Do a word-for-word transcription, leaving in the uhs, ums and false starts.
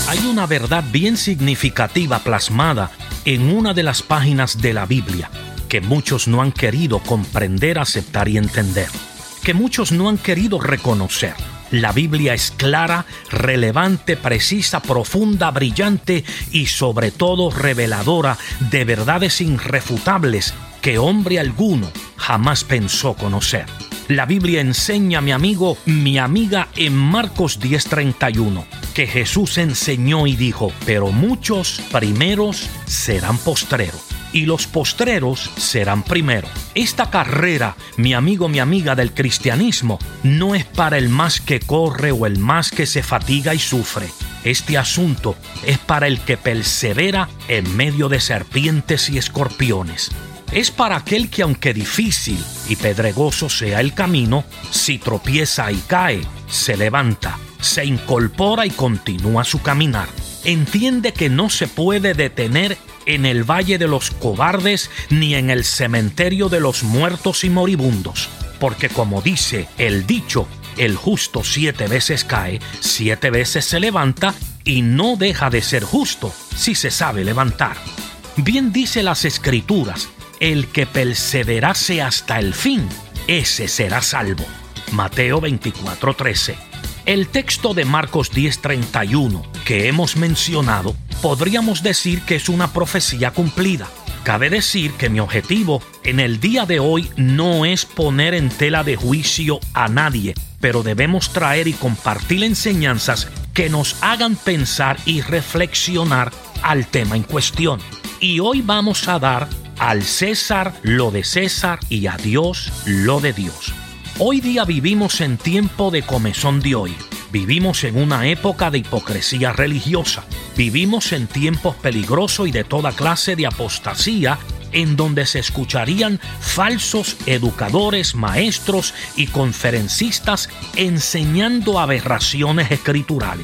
Hay una verdad bien significativa plasmada en una de las páginas de la Biblia que muchos no han querido comprender, aceptar y entender, que muchos no han querido reconocer. La Biblia es clara, relevante, precisa, profunda, brillante y sobre todo reveladora de verdades irrefutables que hombre alguno jamás pensó conocer. La Biblia enseña, mi amigo, mi amiga, en Marcos diez treinta y uno, que Jesús enseñó y dijo: pero muchos primeros serán postreros, y los postreros serán primeros. Esta carrera, mi amigo, mi amiga, del cristianismo, no es para el más que corre o el más que se fatiga y sufre. Este asunto es para el que persevera en medio de serpientes y escorpiones. Es para aquel que, aunque difícil y pedregoso sea el camino, si tropieza y cae, se levanta, se incorpora y continúa su caminar. Entiende que no se puede detener en el valle de los cobardes ni en el cementerio de los muertos y moribundos, porque como dice el dicho, el justo siete veces cae, siete veces se levanta y no deja de ser justo si se sabe levantar. Bien dice las Escrituras: el que perseverase hasta el fin, ese será salvo. Mateo veinticuatro trece. El texto de Marcos diez treinta y uno que hemos mencionado podríamos decir que es una profecía cumplida. Cabe decir que mi objetivo en el día de hoy no es poner en tela de juicio a nadie, pero debemos traer y compartir enseñanzas que nos hagan pensar y reflexionar al tema en cuestión. Y hoy vamos a dar al César lo de César y a Dios lo de Dios. Hoy día vivimos en tiempo de comezón de hoy. Vivimos en una época de hipocresía religiosa. Vivimos en tiempos peligrosos y de toda clase de apostasía, en donde se escucharían falsos educadores, maestros y conferencistas enseñando aberraciones escriturales.